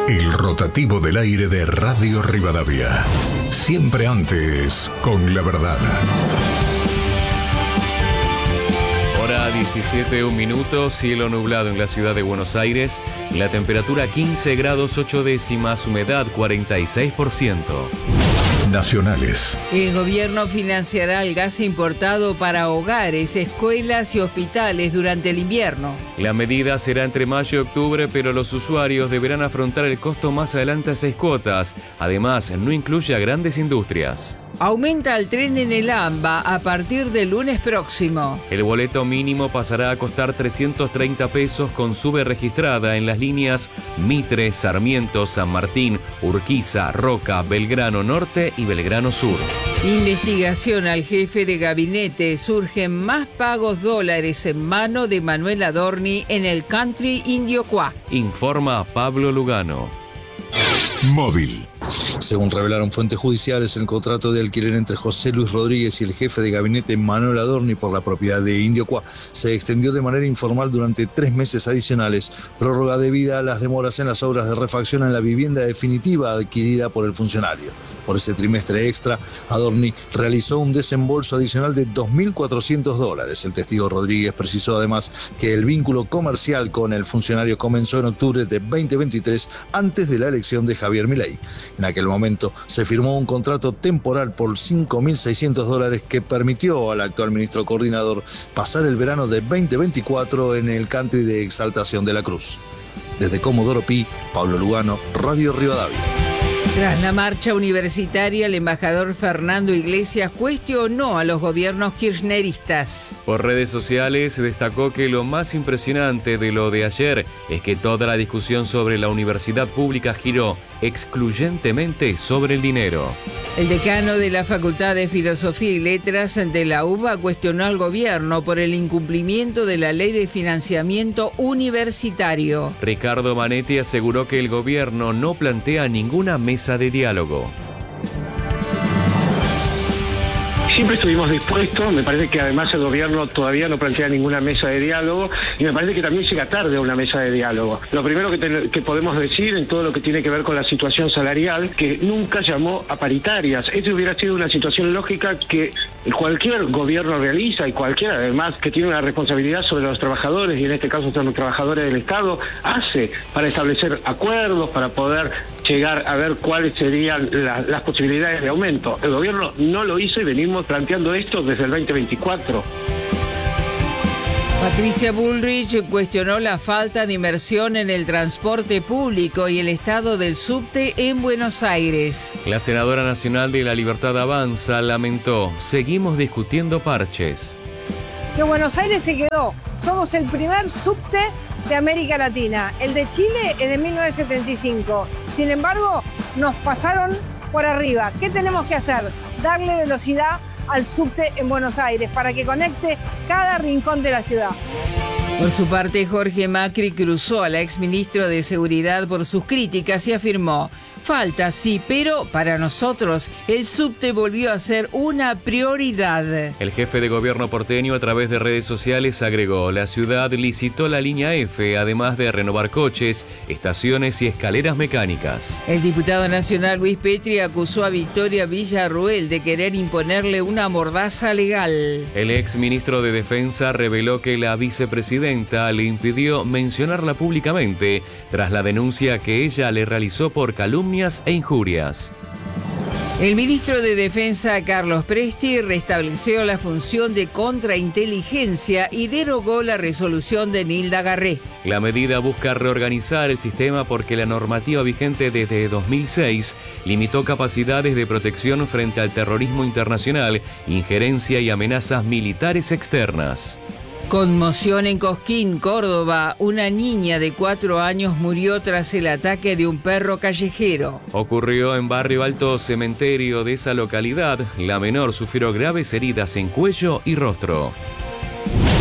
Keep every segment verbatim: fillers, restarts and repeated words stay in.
El rotativo del aire de Radio Rivadavia. Siempre antes con la verdad. Hora diecisiete, un minuto, cielo nublado en la ciudad de Buenos Aires. La temperatura quince grados ocho décimas, humedad cuarenta y seis por ciento. Nacionales. El gobierno financiará el gas importado para hogares, escuelas y hospitales durante el invierno. La medida será entre mayo y octubre, pero los usuarios deberán afrontar el costo más adelante a seis cuotas. Además, no incluye a grandes industrias. Aumenta el tren en el AMBA a partir del lunes próximo. El boleto mínimo pasará a costar trescientos treinta pesos con sube registrada en las líneas Mitre, Sarmiento, San Martín, Urquiza, Roca, Belgrano Norte y Belgrano Sur. Investigación al jefe de gabinete. Surgen más pagos dólares en mano de Manuel Adorni en el country Indiocuá. Informa Pablo Lugano. Móvil. Según revelaron fuentes judiciales, el contrato de alquiler entre José Luis Rodríguez y el jefe de gabinete Manuel Adorni por la propiedad de Indiocuá se extendió de manera informal durante tres meses adicionales, prórroga debida a las demoras en las obras de refacción en la vivienda definitiva adquirida por el funcionario. Por ese trimestre extra, Adorni realizó un desembolso adicional de dos mil cuatrocientos dólares. El testigo Rodríguez precisó además que el vínculo comercial con el funcionario comenzó en octubre de veinte veintitrés, antes de la elección de Javier Milei. En aquel momento se firmó un contrato temporal por cinco mil seiscientos dólares que permitió al actual ministro coordinador pasar el verano de veinte veinticuatro en el country de Exaltación de la Cruz. Desde Comodoro Pi, Pablo Lugano, Radio Rivadavia. Tras la marcha universitaria, el embajador Fernando Iglesias cuestionó a los gobiernos kirchneristas. Por redes sociales destacó que lo más impresionante de lo de ayer es que toda la discusión sobre la universidad pública giró excluyentemente sobre el dinero. El decano de la Facultad de Filosofía y Letras de la UBA cuestionó al gobierno por el incumplimiento de la ley de financiamiento universitario. Ricardo Manetti aseguró que el gobierno no plantea ninguna mesa de diálogo. Siempre estuvimos dispuestos, me parece que además el gobierno todavía no plantea ninguna mesa de diálogo y me parece que también llega tarde a una mesa de diálogo. Lo primero que, te, que podemos decir en todo lo que tiene que ver con la situación salarial, que nunca llamó a paritarias. Esta hubiera sido una situación lógica que cualquier gobierno realiza y cualquiera además que tiene una responsabilidad sobre los trabajadores, y en este caso son los trabajadores del Estado, hace para establecer acuerdos, para poder llegar a ver cuáles serían la, las posibilidades de aumento. El gobierno no lo hizo y venimos planteando esto desde el veinte veinticuatro. Patricia Bullrich cuestionó la falta de inversión en el transporte público y el estado del subte en Buenos Aires. La senadora nacional de La Libertad Avanza lamentó: seguimos discutiendo parches. Que Buenos Aires se quedó. Somos el primer subte de América Latina. El de Chile es de mil novecientos setenta y cinco. Sin embargo, nos pasaron por arriba. ¿Qué tenemos que hacer? Darle velocidad al subte en Buenos Aires para que conecte cada rincón de la ciudad. Por su parte, Jorge Macri cruzó al exministro de Seguridad por sus críticas y afirmó: falta, sí, pero para nosotros el subte volvió a ser una prioridad. El jefe de gobierno porteño a través de redes sociales agregó: la ciudad licitó la línea F, además de renovar coches, estaciones y escaleras mecánicas. El diputado nacional Luis Petri acusó a Victoria Villarruel de querer imponerle una mordaza legal. El exministro de Defensa reveló que la vicepresidenta le impidió mencionarla públicamente tras la denuncia que ella le realizó por calumnias e injurias. El ministro de Defensa, Carlos Presti, restableció la función de contrainteligencia y derogó la resolución de Nilda Garré. La medida busca reorganizar el sistema porque la normativa vigente desde dos mil seis limitó capacidades de protección frente al terrorismo internacional, injerencia y amenazas militares externas. Conmoción en Cosquín, Córdoba. Una niña de cuatro años murió tras el ataque de un perro callejero. Ocurrió en Barrio Alto Cementerio de esa localidad. La menor sufrió graves heridas en cuello y rostro.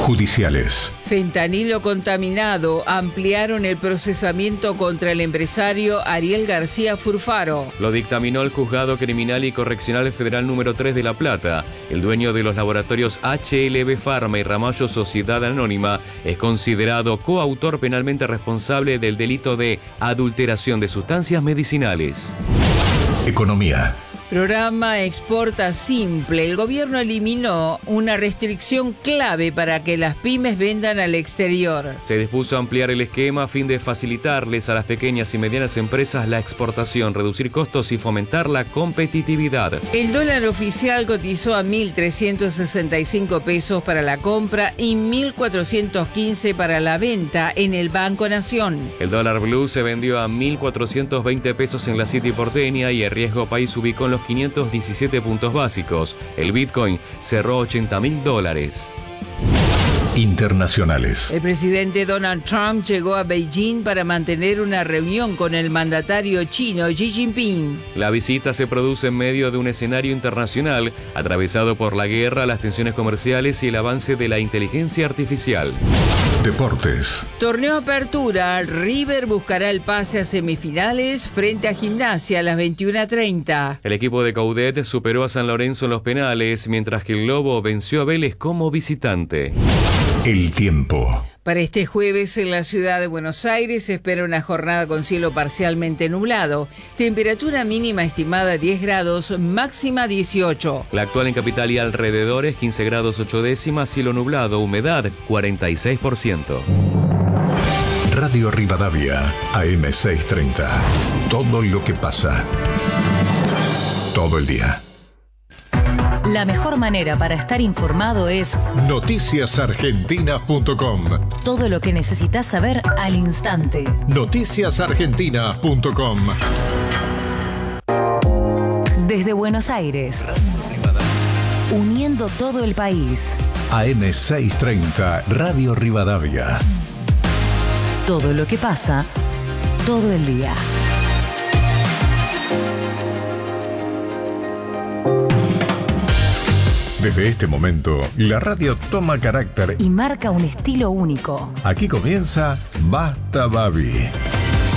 judiciales. Fentanilo contaminado. Ampliaron el procesamiento contra el empresario Ariel García Furfaro. Lo dictaminó el Juzgado Criminal y Correccional Federal número tres de La Plata. El dueño de los laboratorios H L B Pharma y Ramallo Sociedad Anónima es considerado coautor penalmente responsable del delito de adulteración de sustancias medicinales. Economía. Programa Exporta Simple. El gobierno eliminó una restricción clave para que las pymes vendan al exterior. Se dispuso a ampliar el esquema a fin de facilitarles a las pequeñas y medianas empresas la exportación, reducir costos y fomentar la competitividad. El dólar oficial cotizó a mil trescientos sesenta y cinco pesos para la compra y mil cuatrocientos quince para la venta en el Banco Nación. El dólar blue se vendió a mil cuatrocientos veinte pesos en la City porteña y el riesgo país ubicó en los quinientos diecisiete puntos básicos. El Bitcoin cerró ochenta mil dólares. Internacionales. El presidente Donald Trump llegó a Beijing para mantener una reunión con el mandatario chino Xi Jinping. La visita se produce en medio de un escenario internacional atravesado por la guerra, las tensiones comerciales y el avance de la inteligencia artificial. Deportes. Torneo Apertura. River buscará el pase a semifinales frente a Gimnasia a las veintiuna treinta. El equipo de Coudet superó a San Lorenzo en los penales, mientras que el Lobo venció a Vélez como visitante. El tiempo. Para este jueves en la ciudad de Buenos Aires se espera una jornada con cielo parcialmente nublado. Temperatura mínima estimada diez grados, máxima dieciocho. La actual en capital y alrededores quince grados ocho décimas, cielo nublado, humedad cuarenta y seis por ciento. Radio Rivadavia, A M seiscientos treinta. Todo lo que pasa. Todo el día. La mejor manera para estar informado es noticias argentinas punto com. Todo lo que necesitas saber al instante. noticias argentinas punto com. Desde Buenos Aires, uniendo todo el país. A M seiscientos treinta, Radio Rivadavia. Todo lo que pasa, todo el día. Desde este momento, la radio toma carácter y marca un estilo único. Aquí comienza Basta Babi.